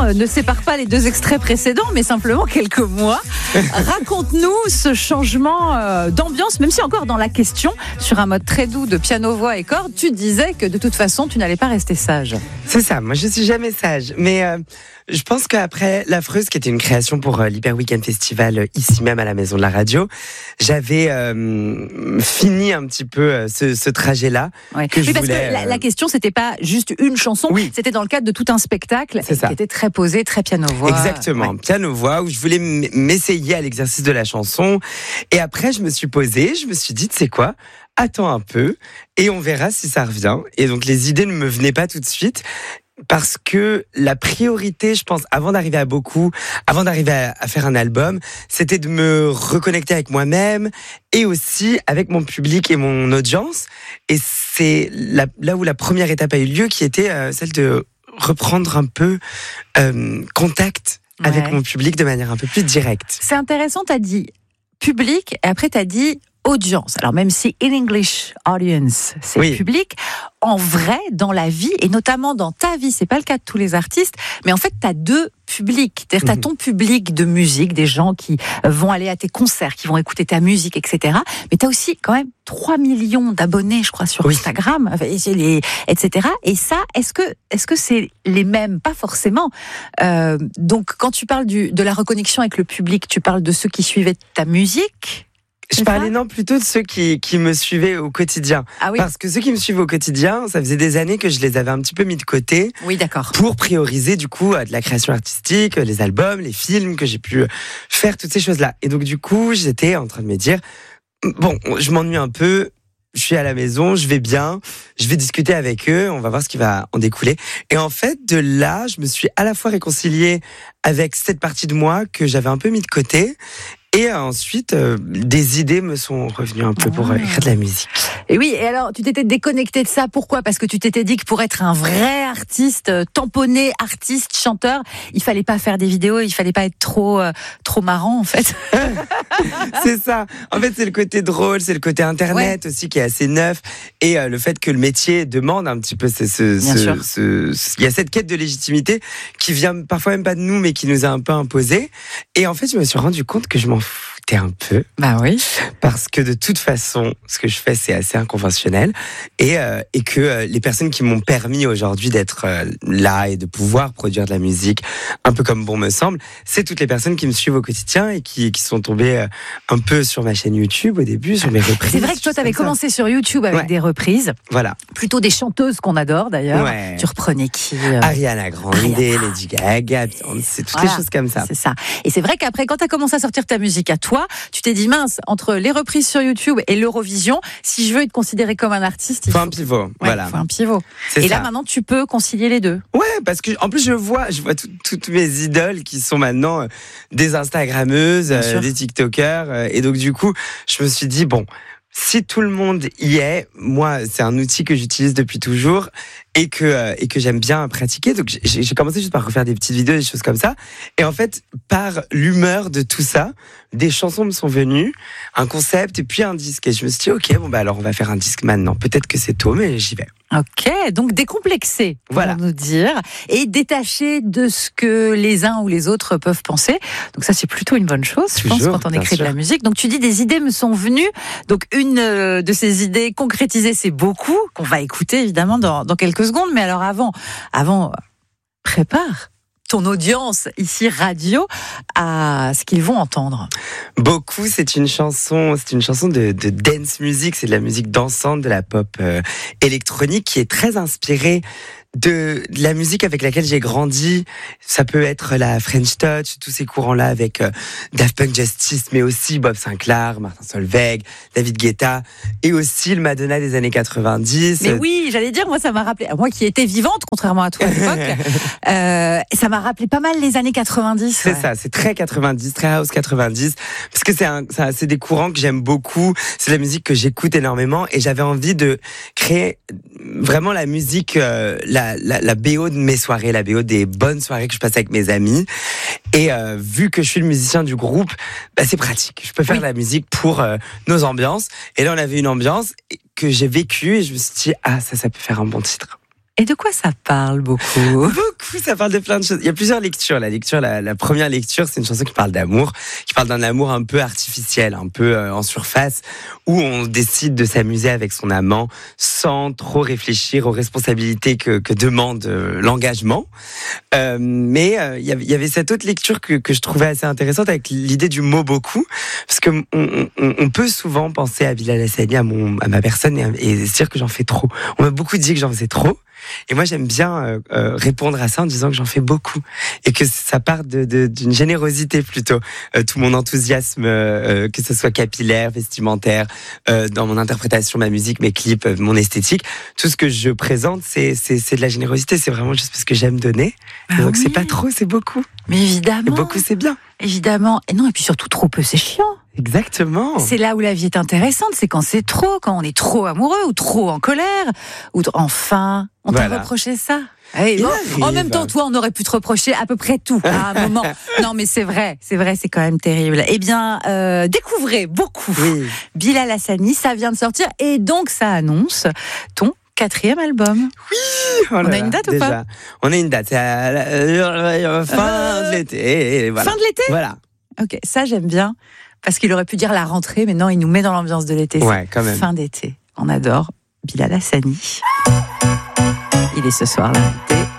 ne sépare pas les deux extraits précédents, mais simplement quelques mois. Raconte-nous ce changement d'ambiance, même si encore dans la question, sur un mode très doux de piano-voix et cordes, tu disais que de toute façon, tu n'allais pas rester sage. C'est ça, moi je suis jamais sage. Mais je pense qu'après L'Affreuse, qui était une création pour l'Hyper Weekend Festival, ici même à la Maison de la Radio, j'avais fini un petit peu ce trajet-là. Ouais. Que je parce voulais, que la question, c'était pas juste une chanson, c'était dans le cadre de tout un spectacle qui était très posé, très piano-voix. Exactement, piano-voix, où je voulais m'essayer à l'exercice de la chanson. Et après, je me suis posée, je me suis dit, tu sais quoi ? Attends un peu et on verra si ça revient. Et donc les idées ne me venaient pas tout de suite parce que la priorité, je pense, avant d'arriver à faire un album, c'était de me reconnecter avec moi-même et aussi avec mon public et mon audience. Et c'est là où la première étape a eu lieu, qui était celle de reprendre un peu contact avec mon public de manière un peu plus directe. C'est intéressant, t'as dit public et après t'as dit audience. Alors même si in English audience, c'est public, en vrai, dans la vie, et notamment dans ta vie, c'est pas le cas de tous les artistes, mais en fait, t'as deux publics. C'est-à-dire, t'as ton public de musique, des gens qui vont aller à tes concerts, qui vont écouter ta musique, etc. Mais t'as aussi quand même 3 millions d'abonnés, je crois, sur Instagram, etc. Et ça, est-ce que c'est les mêmes? Pas forcément. Donc, quand tu parles de la reconnexion avec le public, tu parles de ceux qui suivaient ta musique? Je parlais plutôt de ceux qui me suivaient au quotidien. Ah oui. Parce que ceux qui me suivent au quotidien, ça faisait des années que je les avais un petit peu mis de côté. Oui, d'accord. Pour prioriser du coup de la création artistique, les albums, les films, que j'ai pu faire, toutes ces choses-là. Et donc du coup, j'étais en train de me dire, bon, je m'ennuie un peu, je suis à la maison, je vais bien, je vais discuter avec eux, on va voir ce qui va en découler. Et en fait, de là, je me suis à la fois réconcilié avec cette partie de moi que j'avais un peu mis de côté. Et ensuite, des idées me sont revenues un peu pour écrire de la musique. Et oui, et alors, tu t'étais déconnecté de ça, pourquoi ? Parce que tu t'étais dit que pour être un vrai artiste, tamponné artiste, chanteur, il fallait pas faire des vidéos, il fallait pas être trop marrant, en fait. C'est ça. En fait, c'est le côté drôle, c'est le côté internet aussi qui est assez neuf. Et le fait que le métier demande un petit peu il y a cette quête de légitimité qui vient parfois même pas de nous, mais qui nous a un peu imposé. Et en fait, je me suis rendu compte que je m'en foutais un peu. Bah oui. Parce que de toute façon, ce que je fais, c'est assez inconventionnel. Et que les personnes qui m'ont permis aujourd'hui d'être là et de pouvoir produire de la musique, un peu comme bon me semble, c'est toutes les personnes qui me suivent au quotidien et qui sont tombées un peu sur ma chaîne YouTube au début, sur mes reprises. C'est vrai que toi, tu avais commencé sur YouTube avec des reprises. Voilà. Plutôt des chanteuses qu'on adore d'ailleurs. Ouais. Tu reprenais qui Ariana Grande, Lady Gaga, c'est toutes les choses comme ça. C'est ça. Et c'est vrai qu'après, quand tu as commencé à sortir ta musique à toi, tu t'es dit, mince, entre les reprises sur YouTube et l'Eurovision, si je veux être considéré comme un artiste, il faut un pivot. Voilà. Il faut un pivot. Et là, maintenant, tu peux concilier les deux. Ouais, parce que en plus, je vois toutes mes idoles qui sont maintenant des Instagrammeuses, des TikTokers. Et donc, du coup, je me suis dit, bon, si tout le monde y est, moi, c'est un outil que j'utilise depuis toujours et que j'aime bien pratiquer. Donc, j'ai commencé juste par refaire des petites vidéos, des choses comme ça. Et en fait, par l'humeur de tout ça, des chansons me sont venues, un concept et puis un disque. Et je me suis dit, ok, bon, bah alors on va faire un disque maintenant. Peut-être que c'est tôt, mais j'y vais. Ok, donc décomplexé, voilà, pour nous dire, et détaché de ce que les uns ou les autres peuvent penser. Donc ça, c'est plutôt une bonne chose, je pense, quand on écrit de la musique. Donc tu dis, des idées me sont venues. Donc une de ces idées concrétisées, c'est beaucoup, qu'on va écouter évidemment dans quelques secondes. Mais alors avant, prépare ton audience ici radio à ce qu'ils vont entendre. Beaucoup, c'est une chanson de dance music, c'est de la musique dansante, de la pop électronique qui est très inspirée de la musique avec laquelle j'ai grandi. Ça peut être la French Touch, tous ces courants-là avec Daft Punk, Justice, mais aussi Bob Sinclair, Martin Solveig, David Guetta, et aussi le Madonna des années 90. Mais oui, j'allais dire, moi ça m'a rappelé, moi qui étais vivante, contrairement à toi à l'époque, ça m'a rappelé pas mal les années 90. C'est ça, c'est très 90, très house 90, parce que c'est des courants que j'aime beaucoup, c'est la musique que j'écoute énormément, et j'avais envie de créer vraiment la musique, la BO de mes soirées, la BO des bonnes soirées que je passe avec mes amis. Et vu que je suis le musicien du groupe, bah, c'est pratique. Je peux faire de la musique pour nos ambiances. Et là, on avait une ambiance que j'ai vécue et je me suis dit, ça peut faire un bon titre. Et de quoi ça parle beaucoup? Beaucoup, ça parle de plein de choses. Il y a plusieurs lectures. La première lecture, c'est une chanson qui parle d'amour, qui parle d'un amour un peu artificiel, un peu en surface, où on décide de s'amuser avec son amant sans trop réfléchir aux responsabilités que demande l'engagement. Mais il y avait cette autre lecture que je trouvais assez intéressante avec l'idée du mot beaucoup, parce que on peut souvent penser à Bilal Hassani, à ma personne, et se dire que j'en fais trop. On m'a beaucoup dit que j'en faisais trop. Et moi, j'aime bien répondre à ça en disant que j'en fais beaucoup et que ça part d'une générosité plutôt. Tout mon enthousiasme, que ce soit capillaire, vestimentaire, dans mon interprétation, ma musique, mes clips, mon esthétique, tout ce que je présente, c'est de la générosité. C'est vraiment juste parce que j'aime donner. Donc c'est pas trop, c'est beaucoup. Mais évidemment. Et beaucoup, c'est bien. Évidemment. Et non, et puis surtout trop peu, c'est chiant. Exactement. C'est là où la vie est intéressante, c'est quand c'est trop, quand on est trop amoureux ou trop en colère, ou enfin, on t'a reproché ça. Hey, bon, en même temps, toi, on aurait pu te reprocher à peu près tout à un moment. Non, mais c'est vrai, c'est quand même terrible. Eh bien, découvrez beaucoup Bilal Hassani, ça vient de sortir, et donc ça annonce ton 4e album. Oui, on a une date déjà. Ou pas? On a une date, c'est à la fin de l'été. Voilà. Fin de l'été? Voilà. Ok, ça j'aime bien. Parce qu'il aurait pu dire la rentrée, mais non, il nous met dans l'ambiance de l'été. Ouais, quand même. Fin d'été. On adore Bilal Hassani. Il est ce soir là.